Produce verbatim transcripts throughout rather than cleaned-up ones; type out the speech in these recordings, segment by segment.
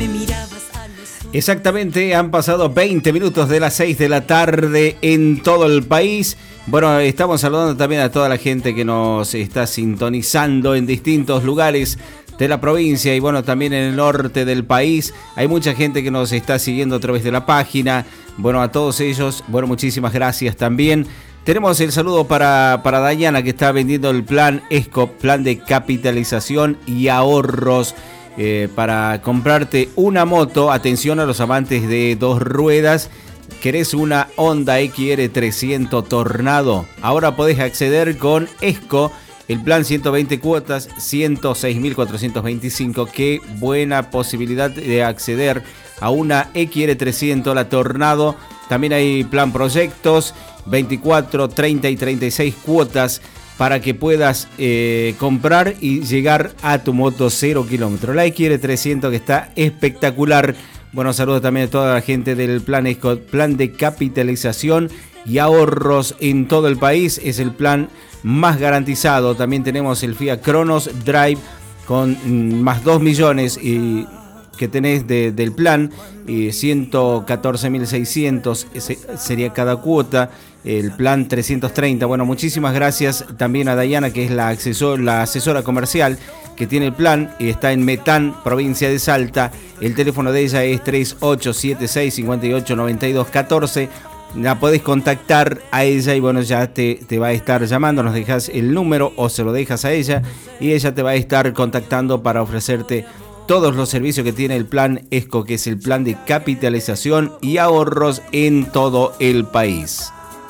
me mirabas a los ojos. Exactamente, han pasado veinte minutos de las seis de la tarde en todo el país. Bueno, estamos saludando también a toda la gente que nos está sintonizando en distintos lugares de la provincia y bueno, también en el norte del país. Hay mucha gente que nos está siguiendo a través de la página. Bueno, a todos ellos, bueno, muchísimas gracias también. Tenemos el saludo para, para Dayana, que está vendiendo el plan ESCO, plan de capitalización y ahorros, eh, para comprarte una moto. Atención a los amantes de dos ruedas. ¿Querés una Honda X R trescientos Tornado? Ahora podés acceder con ESCO, el plan ciento veinte cuotas, ciento seis mil cuatrocientos veinticinco. Qué buena posibilidad de acceder a una X R trescientos, la Tornado. También hay plan proyectos, veinticuatro, treinta y treinta y seis cuotas para que puedas eh, comprar y llegar a tu moto cero kilómetros. La X R trescientos, que está espectacular. Bueno, saludos también a toda la gente del plan ESCO, plan de capitalización y ahorros en todo el país. Es el plan más garantizado. También tenemos el Fiat Cronos Drive con mm, más dos millones y que tenés de, del plan, y ciento catorce mil seiscientos ese sería cada cuota. El plan trescientos treinta. Bueno, muchísimas gracias también a Dayana, que es la, asesor, la asesora comercial que tiene el plan y está en Metán, provincia de Salta. El teléfono de ella es tres ocho siete seis, cinco ocho nueve dos uno cuatro. La podés contactar a ella y bueno, ya te, te va a estar llamando. Nos dejas el número o se lo dejas a ella y ella te va a estar contactando para ofrecerte todos los servicios que tiene el plan ESCO, que es el plan de capitalización y ahorros en todo el país.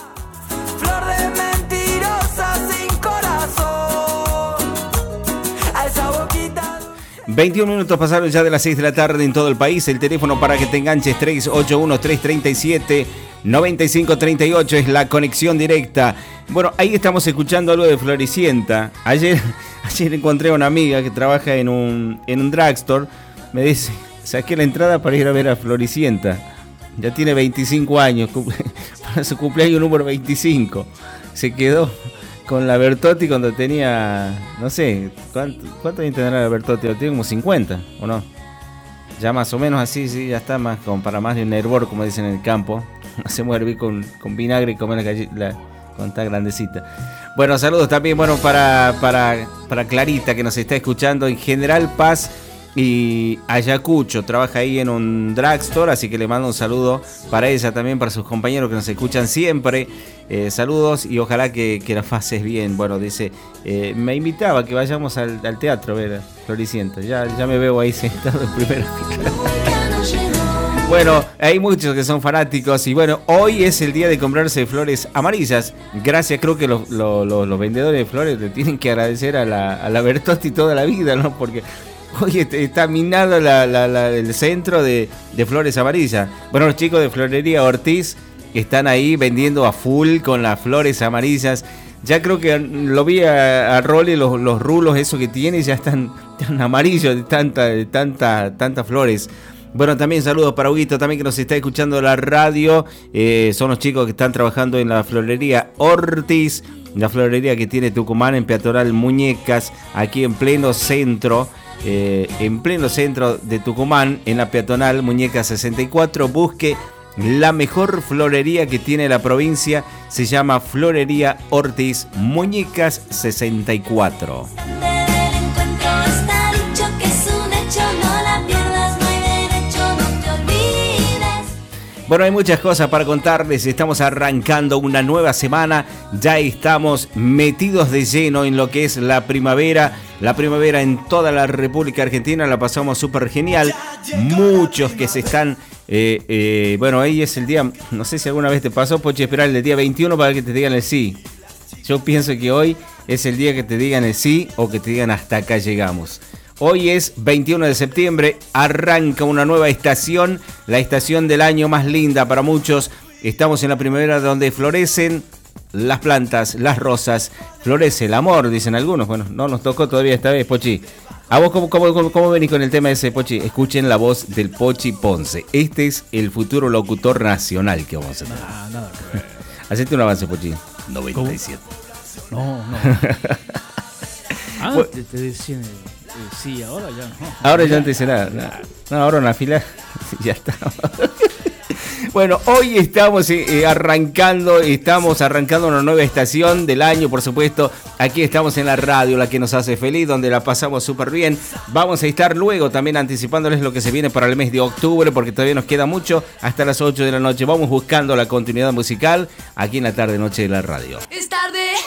Flor de mentirosa sin corazón, a esa boquita. veintiún minutos pasaron ya de las seis de la tarde en todo el país. El teléfono para que te enganches, tres ocho uno, tres tres siete, nueve cinco tres ocho, es la conexión directa. Bueno, ahí estamos escuchando algo de Floricienta. Ayer, ayer encontré a una amiga que trabaja en un, en un drugstore. Me dice, saqué la entrada para ir a ver a Floricienta. Ya tiene veinticinco años, para su cumpleaños número veinticinco. Se quedó con la Bertotti cuando tenía, no sé, ¿cuánto, cuánto tendrá la Bertotti? Tiene como cincuenta, ¿o no? Ya más o menos así, sí, ya está más, como para más de un hervor, como dicen en el campo. No se muere con, con vinagre y comer la galleta cuando está grandecita. Bueno, saludos también, bueno, para, para, para Clarita, que nos está escuchando en General Paz y Ayacucho. Trabaja ahí en un drugstore, así que le mando un saludo para ella también, para sus compañeros que nos escuchan siempre. Eh, saludos y ojalá que, que la pases bien. Bueno, dice, eh, me invitaba a que vayamos al, al teatro a ver a Floricienta. Ya, ya me veo ahí sentado en primera fila. Bueno, hay muchos que son fanáticos y bueno, hoy es el día de comprarse flores amarillas. Gracias, creo que los, los, los, los vendedores de flores le tienen que agradecer a la, a la Bertotti toda la vida, ¿no? Porque hoy está minado la, la, la, el centro de, de flores amarillas. Bueno, los chicos de Florería Ortiz están ahí vendiendo a full con las flores amarillas. Ya creo que lo vi a, a Rolly, los, los rulos esos que tiene ya están, están amarillos de tanta, de tanta, tantas flores. Bueno, también saludos para Huguito, también que nos está escuchando la radio. Eh, son los chicos que están trabajando en la Florería Ortiz, la florería que tiene Tucumán en Peatonal Muñecas, aquí en pleno centro. Eh, en pleno centro de Tucumán, en la Peatonal Muñecas sesenta y cuatro. Busque la mejor florería que tiene la provincia. Se llama Florería Ortiz Muñecas sesenta y cuatro. Bueno, hay muchas cosas para contarles. Estamos arrancando una nueva semana. Ya estamos metidos de lleno en lo que es la primavera. La primavera en toda la República Argentina la pasamos súper genial. Muchos que se están... Eh, eh, bueno, ahí es el día... No sé si alguna vez te pasó, Pochi, esperar el día veintiuno para que te digan el sí. Yo pienso que hoy es el día que te digan el sí o que te digan hasta acá llegamos. Hoy es veintiuno de septiembre, arranca una nueva estación, la estación del año más linda para muchos. Estamos en la primavera donde florecen las plantas, las rosas, florece el amor, dicen algunos. Bueno, no nos tocó todavía esta vez, Pochi. ¿A vos cómo, cómo, cómo, cómo venís con el tema ese, Pochi? Escuchen la voz del Pochi Ponce. Este es el futuro locutor nacional que vamos a tener. Nada, nada que ver. Hacete un avance, Pochi. noventa y siete. No, no. Ah, Bueno, te, te decían... Eh, sí, ahora ya no. Ahora ya no te dice nada. No, no, ahora una fila. Ya está. Bueno, hoy estamos eh, arrancando, estamos arrancando una nueva estación del año, por supuesto. Aquí estamos en la radio, la que nos hace feliz, donde la pasamos súper bien. Vamos a estar luego también anticipándoles lo que se viene para el mes de octubre, porque todavía nos queda mucho, hasta las ocho de la noche. Vamos buscando la continuidad musical aquí en la tarde noche de la radio. Está